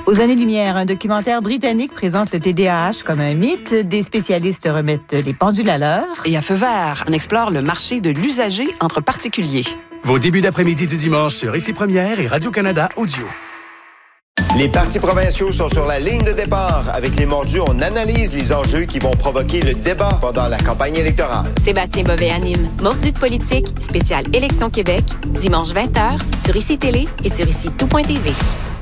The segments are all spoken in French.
Aux années-lumière, un documentaire britannique présente le TDAH comme un mythe. Des spécialistes remettent les pendules à l'heure. Et à Feu vert, on explore le marché de l'usager entre particuliers. Vos débuts d'après-midi du dimanche sur Ici Première et Radio-Canada Audio. Les partis provinciaux sont sur la ligne de départ. Avec les mordus, on analyse les enjeux qui vont provoquer le débat pendant la campagne électorale. Sébastien Bovet anime Mordus de politique, spécial Élection Québec, dimanche 20h, sur ICI Télé et sur ICI-tout.tv.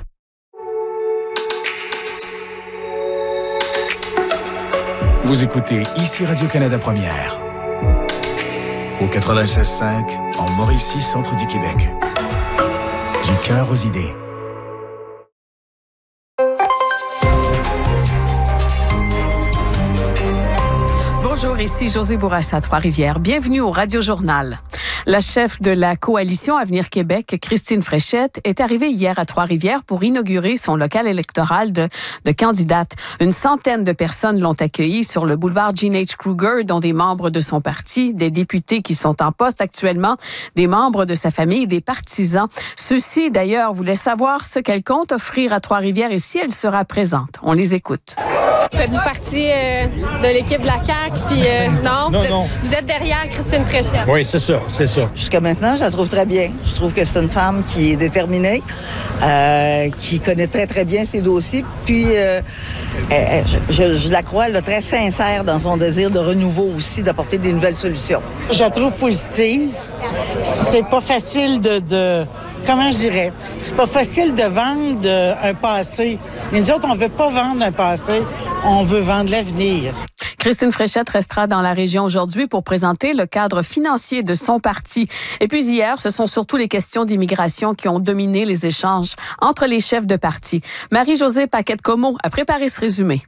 Vous écoutez Ici Radio-Canada Première. Au 96.5, en Mauricie, centre du Québec. Du cœur aux idées. Bonjour, ici Josée Bourassa, Trois-Rivières. Bienvenue au Radio Journal. La chef de la coalition Avenir Québec, Christine Fréchette, est arrivée hier à Trois-Rivières pour inaugurer son local électoral de candidate. Une centaine de personnes l'ont accueillie sur le boulevard Jean H. Kruger, dont des membres de son parti, des députés qui sont en poste actuellement, des membres de sa famille, des partisans. Ceux-ci, d'ailleurs, voulaient savoir ce qu'elle compte offrir à Trois-Rivières et si elle sera présente. On les écoute. Faites-vous partie de l'équipe de la CAQ? Puis non. Vous êtes derrière Christine Fréchette. Oui, c'est ça. Jusqu'à maintenant, je la trouve très bien. Je trouve que c'est une femme qui est déterminée, qui connaît très, très bien ses dossiers. Puis, je la crois là, très sincère dans son désir de renouveau aussi, d'apporter des nouvelles solutions. Je la trouve positive. C'est pas facile comment je dirais? C'est pas facile de vendre un passé. Mais nous autres, on veut pas vendre un passé, on veut vendre l'avenir. Christine Fréchette restera dans la région aujourd'hui pour présenter le cadre financier de son parti. Et puis hier, ce sont surtout les questions d'immigration qui ont dominé les échanges entre les chefs de parti. Marie-Josée Paquette-Comeau a préparé ce résumé.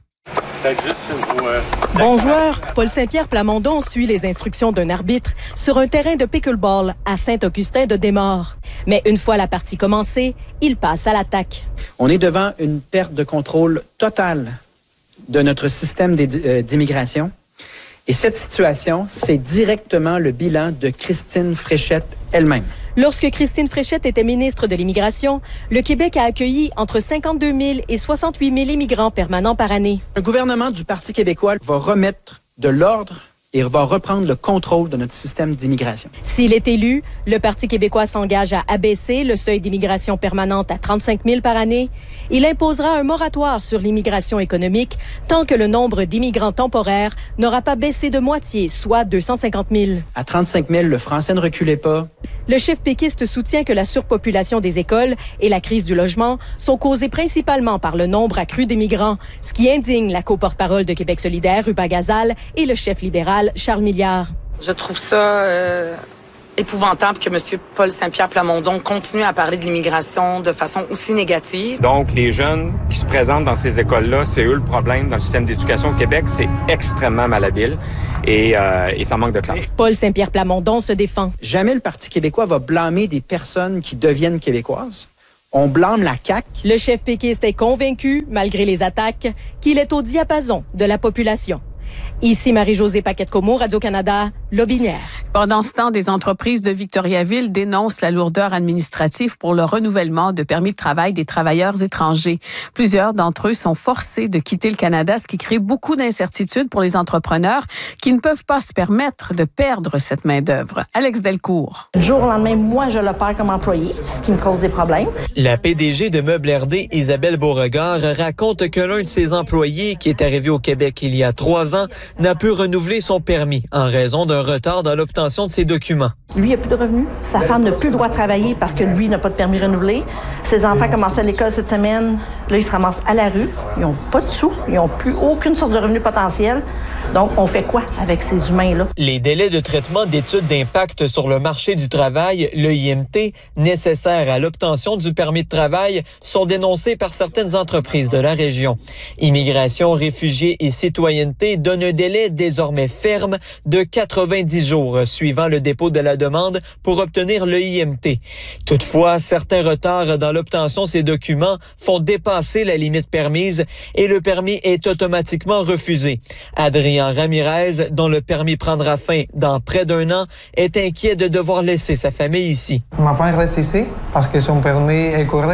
Bon joueur, Paul Saint-Pierre Plamondon suit les instructions d'un arbitre sur un terrain de pickleball à Saint-Augustin-de-Desmaures. Mais une fois la partie commencée, il passe à l'attaque. On est devant une perte de contrôle totale de notre système d'immigration. Et cette situation, c'est directement le bilan de Christine Fréchette elle-même. Lorsque Christine Fréchette était ministre de l'Immigration, le Québec a accueilli entre 52 000 et 68 000 immigrants permanents par année. Un gouvernement du Parti québécois va remettre de l'ordre et va reprendre le contrôle de notre système d'immigration. S'il est élu, le Parti québécois s'engage à abaisser le seuil d'immigration permanente à 35 000 par année. Il imposera un moratoire sur l'immigration économique tant que le nombre d'immigrants temporaires n'aura pas baissé de moitié, soit 250 000. À 35 000, le français ne reculait pas. Le chef péquiste soutient que la surpopulation des écoles et la crise du logement sont causées principalement par le nombre accru d'immigrants, ce qui indigne la co-porte-parole de Québec solidaire, Ruba Gazal, et le chef libéral, Charles Milliard. Je trouve ça épouvantable que M. Paul Saint-Pierre Plamondon continue à parler de l'immigration de façon aussi négative. Donc, les jeunes qui se présentent dans ces écoles-là, c'est eux le problème dans le système d'éducation au Québec. C'est extrêmement malhabile et ça manque de clarté. Paul Saint-Pierre Plamondon se défend. Jamais le Parti québécois va blâmer des personnes qui deviennent québécoises. On blâme la CAQ. Le chef péquiste est convaincu, malgré les attaques, qu'il est au diapason de la population. Ici Marie-Josée Paquette-Comeau, Radio-Canada, Lobinière. Pendant ce temps, des entreprises de Victoriaville dénoncent la lourdeur administrative pour le renouvellement de permis de travail des travailleurs étrangers. Plusieurs d'entre eux sont forcés de quitter le Canada, ce qui crée beaucoup d'incertitudes pour les entrepreneurs qui ne peuvent pas se permettre de perdre cette main-d'œuvre. Alex Delcourt. Du jour au lendemain, moi, je le perds comme employé, ce qui me cause des problèmes. La PDG de Meubles RD, Isabelle Beauregard, raconte que l'un de ses employés, qui est arrivé au Québec il y a 3 ans, n'a pu renouveler son permis en raison d'un retard dans l'obtention de ses documents. Lui, il n'a plus de revenus. Sa femme n'a plus le droit de travailler parce que lui n'a pas de permis renouvelé. Ses enfants commençaient à l'école cette semaine. Là, ils se ramassent à la rue. Ils n'ont pas de sous. Ils n'ont plus aucune source de revenus potentiel. Donc, on fait quoi avec ces humains-là? Les délais de traitement d'études d'impact sur le marché du travail, le IMT, nécessaires à l'obtention du permis de travail, sont dénoncés par certaines entreprises de la région. Immigration, réfugiés et citoyenneté donnent un délai désormais ferme de 90 jours suivant le dépôt de la demande pour obtenir le IMT. Toutefois, certains retards dans l'obtention de ces documents font dépasser la limite permise et le permis est automatiquement refusé. Adrien Ramirez, dont le permis prendra fin dans près d'1 an, est inquiet de devoir laisser sa famille ici. Ma femme reste ici parce que son permis est couré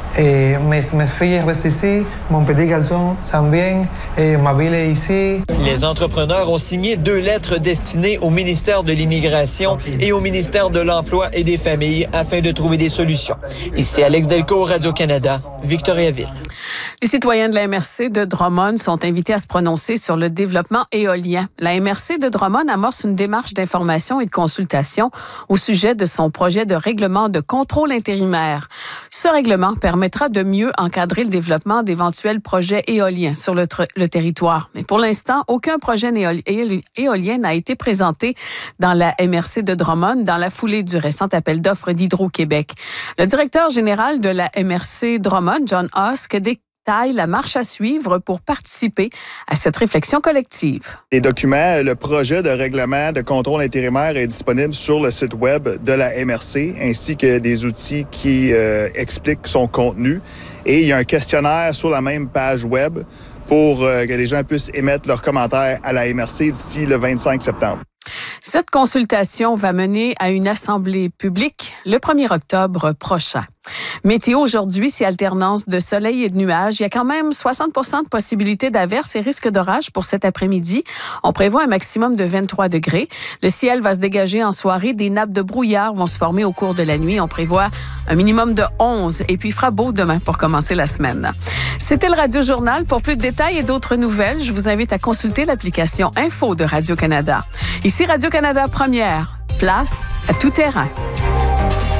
Et mes filles restent ici, mon petit garçon s'en vient, et ma ville est ici. Les entrepreneurs ont signé 2 lettres destinées au ministère de l'Immigration et au ministère de l'Emploi et des Familles afin de trouver des solutions. Ici Alex Delco, Radio-Canada, Victoriaville. Les citoyens de la MRC de Drummond sont invités à se prononcer sur le développement éolien. La MRC de Drummond amorce une démarche d'information et de consultation au sujet de son projet de règlement de contrôle intérimaire. Ce règlement permettra de mieux encadrer le développement d'éventuels projets éoliens sur le territoire. Mais pour l'instant, aucun projet éolien n'a été présenté dans la MRC de Drummond dans la foulée du récent appel d'offres d'Hydro-Québec. Le directeur général de la MRC Drummond, John Husk, détaille la marche à suivre pour participer à cette réflexion collective. Les documents, le projet de règlement de contrôle intérimaire est disponible sur le site web de la MRC, ainsi que des outils qui expliquent son contenu. Et il y a un questionnaire sur la même page web pour que les gens puissent émettre leurs commentaires à la MRC d'ici le 25 septembre. Cette consultation va mener à une assemblée publique le 1er octobre prochain. Météo aujourd'hui, c'est alternance de soleil et de nuages. Il y a quand même 60% de possibilités d'averses et risques d'orage pour cet après-midi. On prévoit un maximum de 23 degrés. Le ciel va se dégager en soirée. Des nappes de brouillard vont se former au cours de la nuit. On prévoit un minimum de 11 et puis il fera beau demain pour commencer la semaine. C'était le Radio Journal. Pour plus de détails et d'autres nouvelles, je vous invite à consulter l'application Info de Radio-Canada. Ici Radio-Canada Première. Place à tout terrain.